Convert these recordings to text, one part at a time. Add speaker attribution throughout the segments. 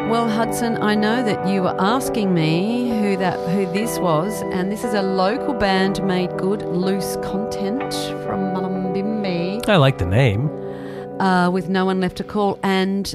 Speaker 1: Well, Hudson, I know that you were asking me who this was, and this is a local band made good, Loose Content from Mullumbimby.
Speaker 2: I like the name.
Speaker 1: With No One Left to Call, and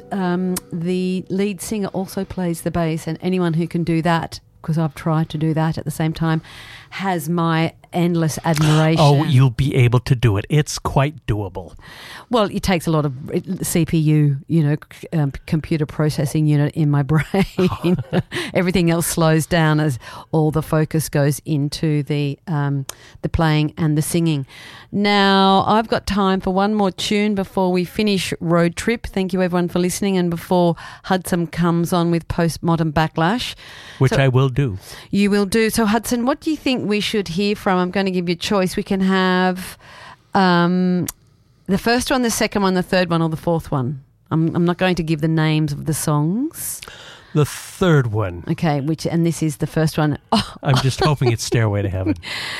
Speaker 1: the lead singer also plays the bass, and anyone who can do that, because I've tried to do that at the same time, has my endless admiration.
Speaker 2: Oh, you'll be able to do it. It's quite doable.
Speaker 1: Well, it takes a lot of CPU, computer processing unit in my brain. Everything else slows down as all the focus goes into the playing and the singing. Now, I've got time for one more tune before we finish Road Trip. Thank you, everyone, for listening. And before Hudson comes on with Postmodern Backlash.
Speaker 2: Which I will do.
Speaker 1: You will do. So, Hudson, what do you think we should hear from? I'm going to give you a choice. We can have the first one, the second one, the third one, or the fourth one. I'm not going to give the names of the songs.
Speaker 2: The third one.
Speaker 1: Okay, and this is the first one. Oh.
Speaker 2: I'm just hoping it's Stairway to Heaven.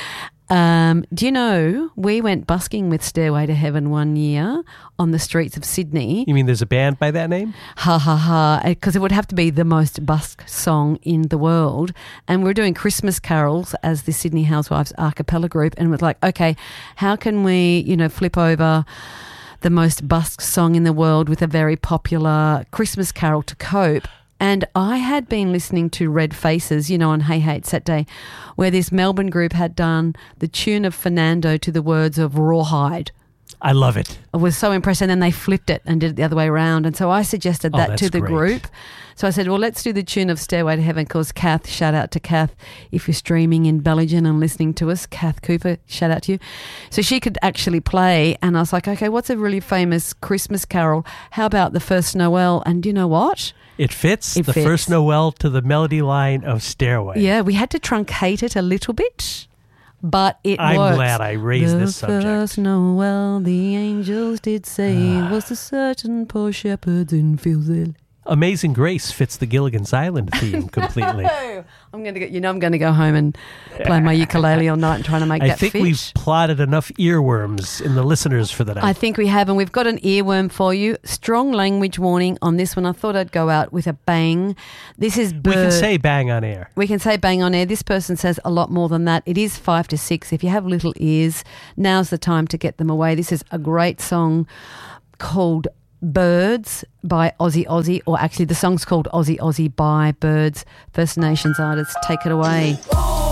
Speaker 1: Do you know, we went busking with Stairway to Heaven one year on the streets of Sydney.
Speaker 2: You mean there's a band by that name?
Speaker 1: Ha, ha, ha, because it would have to be the most busk song in the world. And we're doing Christmas carols as the Sydney Housewives a cappella group, and it was like, okay, how can we, flip over the most busk song in the world with a very popular Christmas carol to cope? And I had been listening to Red Faces, on Hey Hey It's Saturday, where this Melbourne group had done the tune of Fernando to the words of Rawhide.
Speaker 2: I love it.
Speaker 1: I was so impressed. And then they flipped it and did it the other way around. And so I suggested that to the group. So I said, well, let's do the tune of Stairway to Heaven, because Kath, shout out to Kath, if you're streaming in Bellingen and listening to us, Kath Cooper, shout out to you. So she could actually play. And I was like, okay, what's a really famous Christmas carol? How about the First Noel? And do you know what?
Speaker 2: It fits. First Noel to the melody line of Stairway.
Speaker 1: Yeah, we had to truncate it a little bit, but it works.
Speaker 2: I'm glad I raised this subject.
Speaker 1: The first Noel, the angels did say, was to certain poor shepherds in fields.
Speaker 2: Amazing Grace fits the Gilligan's Island theme completely.
Speaker 1: I'm going to go home and play my ukulele all night and trying to make that fit.
Speaker 2: I think we've plotted enough earworms in the listeners for the night.
Speaker 1: I think we have, and we've got an earworm for you. Strong language warning on this one. I thought I'd go out with a bang. This is
Speaker 2: We can say bang on air.
Speaker 1: We can say bang on air. This person says a lot more than that. It is 5 to 6. If you have little ears, now's the time to get them away. This is a great song called Birds by Aussie Aussie, or actually the song's called Aussie Aussie by Birds. First Nations artists, take it away.